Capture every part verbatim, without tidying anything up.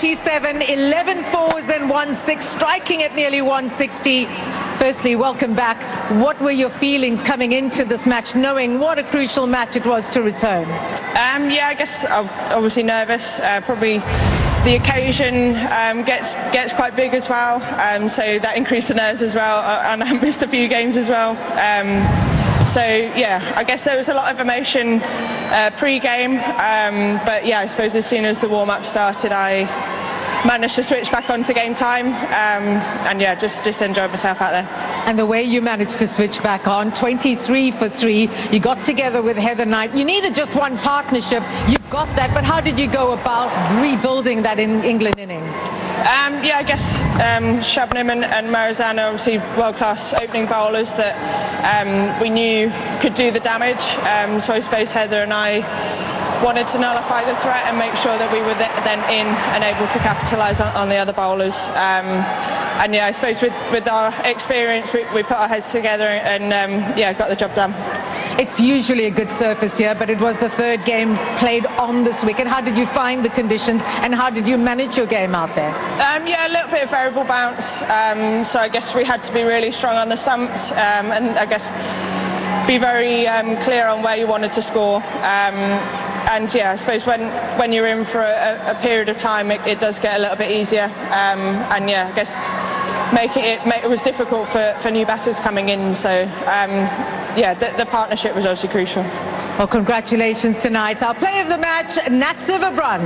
forty-seven, eleven fours and one six, striking at nearly one sixty. Firstly, welcome back. What were your feelings coming into this match, knowing what a crucial match it was to return? Um, yeah, I guess I'm obviously nervous. Uh, probably the occasion um, gets gets quite big as well, um, so that increased the nerves as well. Uh, and I missed a few games as well. Um, so yeah, I guess there was a lot of emotion uh, pre-game, um, but yeah, I suppose as soon as the warm-up started, I managed to switch back on to game time, um, and yeah, just just enjoyed myself out there. And the way you managed to switch back on, twenty-three for three, you got together with Heather Knight. You needed just one partnership, you got that, but how did you go about rebuilding that in England innings? Um, yeah, I guess um, Shabnim and, and Marizanne are obviously world-class opening bowlers that um, we knew could do the damage, um, so I suppose Heather and I wanted to nullify the threat and make sure that we were th- then in and able to capitalise on, on the other bowlers. Um, and yeah, I suppose with, with our experience, we, we put our heads together and um, yeah, got the job done. It's usually a good surface here, but it was the third game played on this wicket. How did you find the conditions and how did you manage your game out there? Um, yeah, a little bit of variable bounce. Um, so I guess we had to be really strong on the stumps um, and I guess be very um, clear on where you wanted to score. Um, And yeah, I suppose when, when you're in for a, a period of time, it, it does get a little bit easier. Um, and yeah, I guess make it, it, make, it was difficult for, for new batters coming in. So um, yeah, the, the partnership was obviously crucial. Well, congratulations tonight. Our player of the match, Nat Silverbrunt.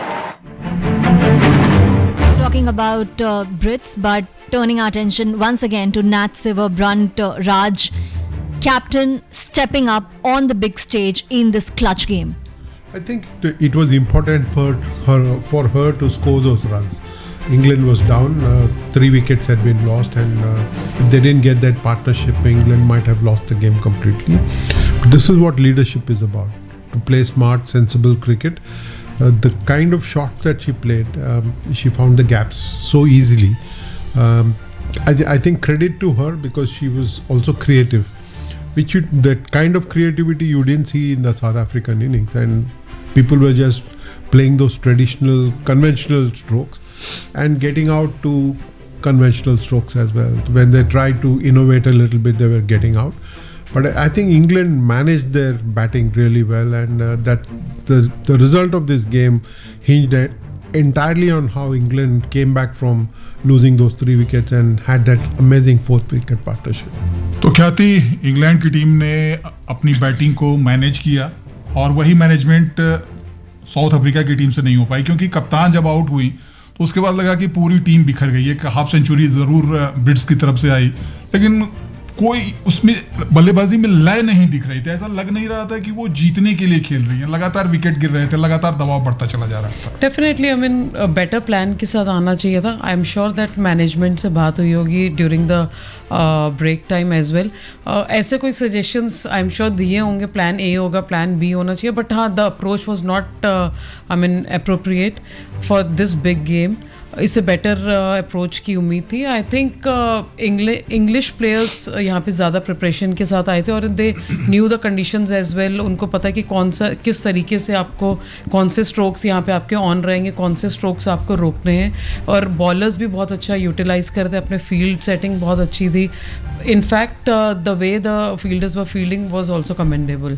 Talking about uh, Brits, but turning our attention once again to Nat Silverbrunt, uh, Raj, captain stepping up on the big stage in this clutch game. I think it was important for her for her to score those runs. England was down, uh, three wickets had been lost, and uh, if they didn't get that partnership, England might have lost the game completely. But this is what leadership is about, to play smart, sensible cricket. Uh, the kind of shots that she played, um, she found the gaps so easily. Um, I, th- I think credit to her because she was also creative, which you, that kind of creativity you didn't see in the South African innings, and people were just playing those traditional, conventional strokes and getting out to conventional strokes as well. When they tried to innovate a little bit, they were getting out. But I think England managed their batting really well, and uh, that the the result of this game hinged at entirely on how England came back from losing those three wickets and had that amazing fourth wicket partnership. तो ख्याति England की team ने अपनी batting को manage किया और वही management south Africa की टीम से नहीं हो पाई, क्योंकि कप्तान जब आउट हुई तो उसके बाद लगा कि पूरी टीम बिखर गई है। हाफ सेंचुरी ज़रूर ब्रिट्स की तरफ से आई, लेकिन कोई उसमें बल्लेबाजी में लय नहीं दिख रही थी। ऐसा लग नहीं रहा था कि वो जीतने के लिए खेल रही हैं। लगातार विकेट गिर रहे थे, लगातार दबाव बढ़ता चला जा रहा था। Definitely I mean better plan के साथ आना चाहिए था। I am sure that management से बात हुई होगी during the break time as well. ऐसे कोई सजेशंस आई एम श्योर दिए होंगे, प्लान ए होगा, प्लान बी होना चाहिए, बट हाँ the approach was not I mean appropriate for this big game. इससे बेटर अप्रोच की उम्मीद थी। आई थिंक इंग्लिश प्लेयर्स यहाँ पे ज़्यादा प्रिपरेशन के साथ आए थे और they knew the conditions as well. उनको पता है कि कौन सा किस तरीके से आपको कौन से स्ट्रोक्स यहाँ पे आपके ऑन रहेंगे, कौन से स्ट्रोक्स आपको रोकने हैं। और बॉलर्स भी बहुत अच्छा यूटिलाइज़ करते, अपने फील्ड सेटिंग बहुत अच्छी थी। In fact the way the fielders were fielding was also commendable.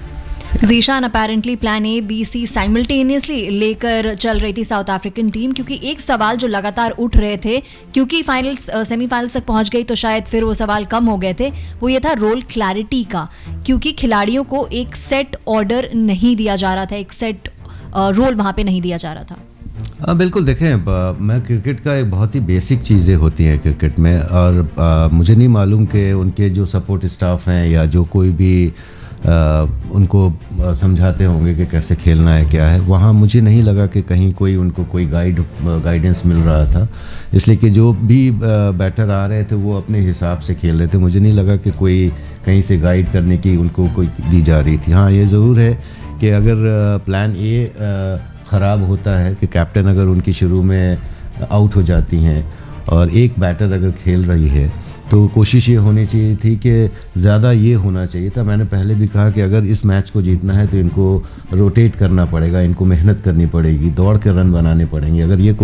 Zeeshan, apparently plan A B C simultaneously लेकर चल रही थी साउथ अफ्रीकन टीम, क्योंकि एक सवाल जो लगातार उठ रहे थे, क्योंकि फाइनल्स सेमीफाइनल्स तक पहुंच गई तो शायद फिर वो सवाल कम हो गए थे, वो ये था रोल क्लैरिटी का, क्योंकि खिलाड़ियों को एक सेट ऑर्डर नहीं दिया जा रहा था, एक सेट रोल वहाँ पे नहीं दिया जा रहा था। आ, बिल्कुल देखें, मैं क्रिकेट का एक बहुत ही बेसिक चीज़ें होती हैं क्रिकेट में, और आ, मुझे नहीं मालूम कि उनके जो सपोर्ट स्टाफ हैं या जो कोई भी आ, उनको समझाते होंगे कि कैसे खेलना है क्या है। वहाँ मुझे नहीं लगा कि कहीं कोई उनको कोई गाइड गाइडेंस मिल रहा था, इसलिए कि जो भी बैटर आ रहे थे वो अपने हिसाब से खेल रहे थे। मुझे नहीं लगा कि कोई कहीं से गाइड करने की उनको कोई दी जा रही थी। हाँ, ये ज़रूर है कि अगर प्लान ए ख़राब होता है कि कैप्टन अगर उनकी शुरू में आउट हो जाती हैं और एक बैटर अगर खेल रही है, तो कोशिश ये होनी चाहिए थी कि ज़्यादा ये होना चाहिए था। मैंने पहले भी कहा कि अगर इस मैच को जीतना है तो इनको रोटेट करना पड़ेगा, इनको मेहनत करनी पड़ेगी, दौड़ के रन बनाने पड़ेंगे। अगर ये